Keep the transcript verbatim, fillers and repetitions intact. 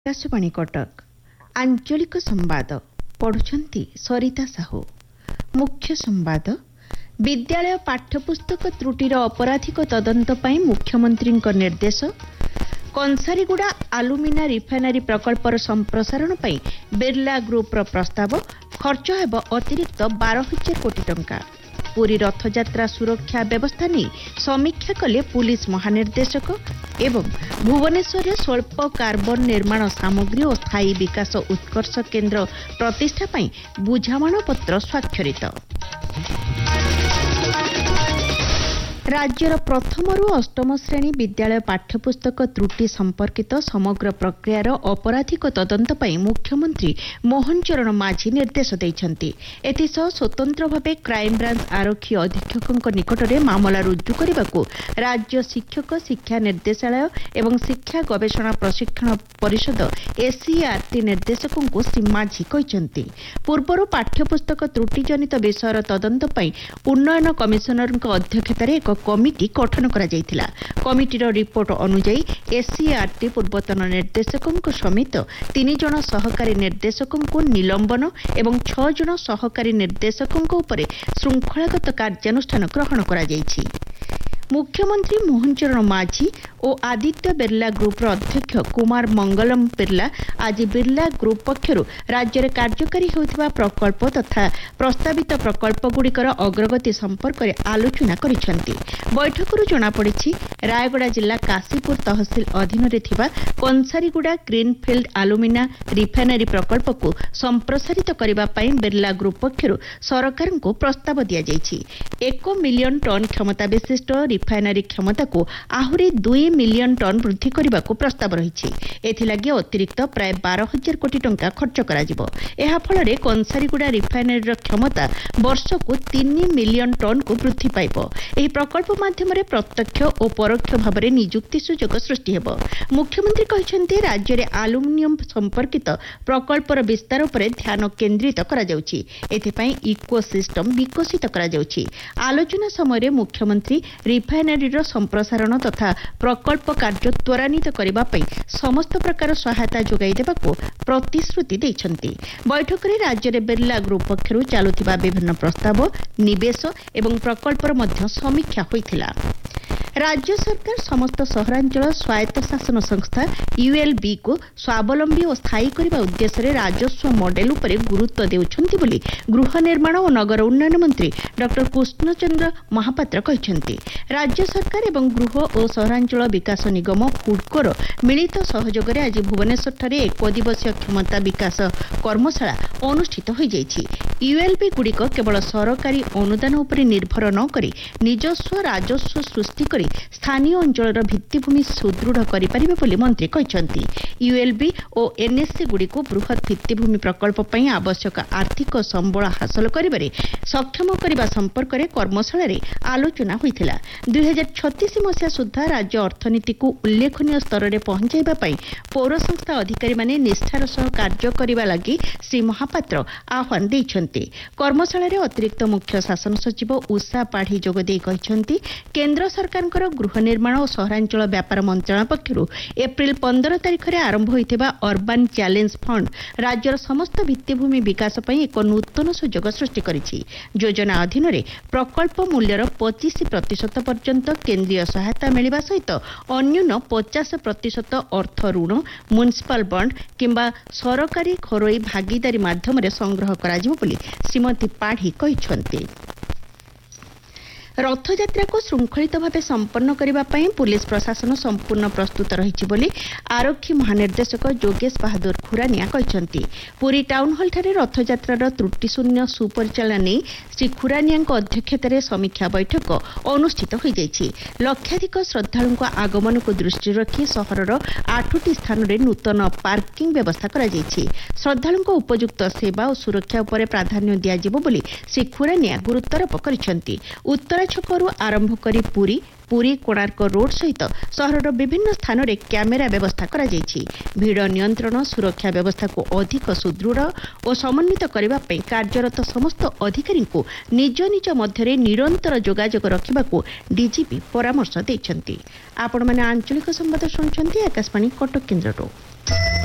आकाशवाणी कटक आंचलिक संवाद पढ़ुछंती सरिता साहू। मुख्य संवाद विद्यालय पाठ्यपुस्तक त्रुटिर अपराधिक तदंत पई मुख्यमंत्री निर्देश। कंसारीगुड़ा आलुमिना रिफाइनरी प्रकल्पर संप्रसारण पई बिरला ग्रुपर प्रस्ताव। खर्च हेब अतिरिक्त बारह हजार कोटी टंका। पुरी रथयात्रा सुरक्षा व्यवस्था नहीं समीक्षा कले पुलिस महानिर्देशक। एवं भुवनेश्वर में स्वल्प कार्बन निर्माण सामग्री और स्थायी विकास उत्कर्ष केन्द्र प्रतिष्ठा पई बुझामण पत्र स्वाक्षरित। राज्यर प्रथमरू अष्टम श्रेणी विद्यालय पाठ्यपुस्तक त्रुटि संपर्कित समग्र प्रक्रियार अपराधिक तदंत पई मुख्यमंत्री मोहन चरण माझी निर्देश दैछंती। एथिसह स्वतंत्र भावे क्राइमब्रांच आरक्षी अधीक्षक निकटरे मामला रुजु करने राज्य शिक्षक शिक्षा निर्देशालय एवं शिक्षा गवेषणा प्रशिक्षण परिषद एससीईआरटी निर्देशकों को श्री माझी कहते। पूर्वर पाठ्यपुस्तक त्रुटिजनित विषयर तदंत पई उन्नयन कमिशनर अध्यक्षतार एक कमिटी गठन करा जायतिला। कमिटीर रिपोर्ट अनुଯାयी एससीईआरटी पूर्वतन निर्देशकों समेत तीन जन सहकारी निर्देशकों को निलंबन एवं छह जन सहकारी निर्देशकों उपरे श्रृंखलागत कार्यानुष्ठान ग्रहण करा जायछि। मुख्यमंत्री मोहन चरण माझी और आदित्य बिरला ग्रुपर अध्यक्ष कुमार मंगलम बिरला आज बिरला ग्रुप पक्षरु राज्य में कार्यकारी होतिबा प्रकल्प तथा प्रस्तावित प्रकल्पगुड़िकर अग्रगति संपर्क में आलोचना करिसेंती। बैठकरू जଣାपड़ी रायगड़ा जिला काशीपुर तहसिल अधीन कंसारीगुड़ा ग्रीनफिल्ड आलुमिना रिफाइनरी प्रकल्प को संप्रसारित करने बिरला ग्रुप पक्षरु सरकार को प्रस्ताव दि जायछि। एक मिलियन टन क्षमता विशिष्ट रिफाइनरी क्षमता को आहुरी दुई मिलियन टन वृद्धि करने को प्रस्ताव रही। एथिलागि अतिरिक्त प्राय बारह हजार कोटी टंका खर्च कराजिबो। एहा फलरे कंसारीगुड़ा रिफाइनरी क्षमता वर्ष को तीन मिलियन टन को वृद्धि पाइबो। एही प्रकल्प माध्यम प्रत्यक्ष और परोक्ष भाव में निजुक्ति सुजोग सृष्टि हेबो। मुख्यमंत्री कहते राज्य में आलुमिनियम संपर्कित प्रकल्पर विस्तार पर ध्यान केन्द्रित करा जाउछि। एथिपई इकोसिस्टम विकसित करा जाउछि। आलोचना समय मुख्यमंत्री रिफाइनरी संप्रसारण तथा प्रकल्प कार्य त्वरान्वित करने समस्त प्रकार सहायता जोगाई देबाको प्रतिश्रुति दैछंती। बैठक में राज्य में बिरला ग्रुप पक्षरु चालुथिबा विभिन्न प्रस्ताव निवेश एवं प्रकल्पर मध्य समीक्षा होइथिला। राज्य सरकार समस्त सहरांचल स्वायत्त शासन संस्था यूएलबी को स्वावलंबी और स्थायी करने उद्देश्य राजस्व मॉडेल उपरे गुरुत्व देउछंती बोली गृह निर्माण और नगर उन्नयन मंत्री डॉक्टर कृष्णचंद्र महापात्र कहते। राज्य सरकार एवं गृह और सहरांचल विकास निगम हुडकोर मिलित सहयोग में आज भुवनेश्वर ठारे एक दिवसीय क्षमता विकास कर्मशाला अनुष्ठित हो जायछि। यूएलबी गुड़िक केवल सरकारी अनुदान उपरे निर्भर न करी निजस्व राजस्व सृष्टि करी स्थानीय अंचल भित्तिभूमि सुदृढ़ करिपारिबे बोली मंत्री कहते। यूएलबी और एनएससी गुड़िक बृहत भित्तिभूमि प्रकल्प पई आवश्यक आर्थिक संबल हासिल करिबारे सक्षम करने संपर्क में कर्मशाला रे आलोचना होइथिला। दुई हजार छत्तीस मसीहा सुधा राज्य अर्थनीति को उल्लेखनीय स्तर में पहुंचाइबा पई पौर संस्था अधिकारी माने निष्ठार सह कार्य करिबा लागि श्री महापात्र आह्वान दैछंती। कर्मशाला रे अतिरिक्त मुख्य शासन सचिव उषा पाढ़ी जोगदे कहते केन्द्र सरकार गृह निर्माण और सहरांचल व्यापार मंत्रालय पक्षरु एप्रिल पंद्रह तारिख में आरंभ होइथिबा अर्बन चैलेंज फंड राज्यर समस्त भित्तिभूमि विकास पई एक नूतन सुजोग सृष्टि करिछि। योजना अधीन रे प्रकल्प मूल्यर पच्चीस प्रतिशत पर्यंत केन्द्रीय सहायता मिलिबा सहित अन्यून पचास प्रतिशत अर्थ ऋण म्युनिसिपल बॉन्ड किंबा सरकारी घरोई भागीदारी माध्यम संग्रह कराजिबो बोली श्रीमती पाढ़ी कहते। रथयात्रा को श्रृंखलित भाव संपन्न करने पुलिस प्रशासन संपूर्ण प्रस्तुत रही बोली आरक्षी महानिर्देशक जोगेश बहादुर खुरानिया कहते। पुरी टाउन हॉल ठारे रथयात्रार त्रुटिशून्य सुपरिचालन नहीं श्री खुरानिया अध्यक्षतार समीक्षा बैठक अनुष्ठित हो जायछि। लक्षाधिक श्रद्धालुओं आगमन को दृष्टि रखी सहरर आठटी स्थान में नूतन पार्किंग व्यवस्था करा जायछि। श्रद्धालुओं उपयुक्त सेवा और सुरक्षा उपर प्राधान्य दियाजिबो बोली श्री खुरानिया गुरुत्वारोप करिसेंती। उत्तर छकरू आरंभ करी पुरी पुरी कोणार्क रोड सहित सहरर विभिन्न स्थान में कैमेरा व्यवस्था करा जायछि। भीड़ नियंत्रण सुरक्षा व्यवस्था को अधिक सुदृढ़ और समन्वित करने पे कार्यरत समस्त अधिकारी को निज निज मध्य निरंतर जोगाजोग रखा डीजीपी परामर्श देइछन्ति। आपण माने आंचलिक संवाद सुनछन्ति आकाशवाणी कटक केन्द्ररो।